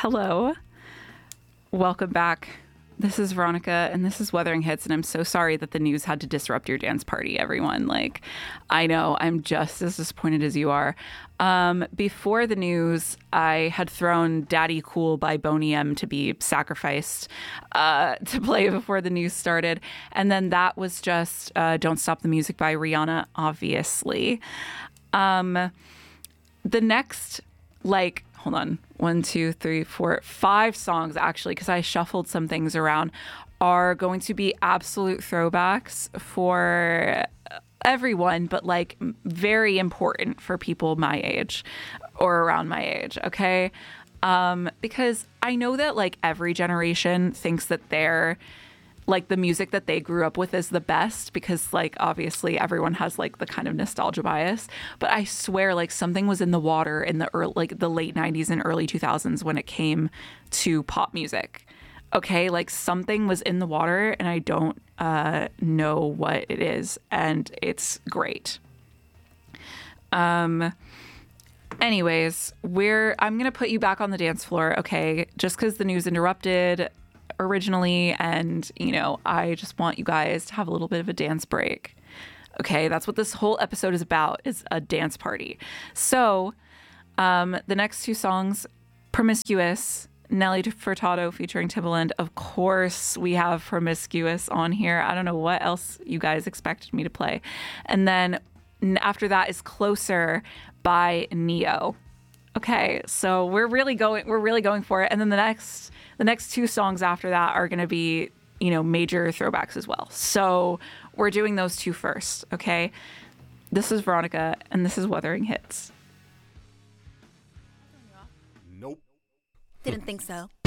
Hello. Welcome back. This is Veronica, and this is Wuthering Hits, and I'm so sorry that the news had to disrupt your dance party, everyone. I know, I'm just as disappointed as you are. Before the news, I had thrown Daddy Cool by Boney M to be sacrificed to play before the news started. And then that was just Don't Stop the Music by Rihanna, obviously. The next, hold on, 1, 2, 3, 4, 5 songs, actually, because I shuffled some things around, are going to be absolute throwbacks for everyone, but very important for people my age or around my age, okay? Because I know that every generation thinks that they're the music that they grew up with is the best because obviously everyone has the kind of nostalgia bias, but I swear something was in the water in the early, the late 90s and early 2000s when it came to pop music. Okay, something was in the water and I don't know what it is, and it's great. Anyways, I'm gonna put you back on the dance floor, okay? Just because the news interrupted originally, and I just want you guys to have a little bit of a dance break. Okay, that's what this whole episode is about, is a dance party. So the next 2 songs, Promiscuous, Nelly Furtado featuring Timbaland. Of course we have Promiscuous on here. I don't know what else you guys expected me to play. And then after that is Closer by Neo. Okay, so we're really going for it. And then the next 2 songs after that are going to be, major throwbacks as well. So we're doing those 2 first, okay? This is Veronica, and this is Wuthering Hits. Nope. Didn't think so.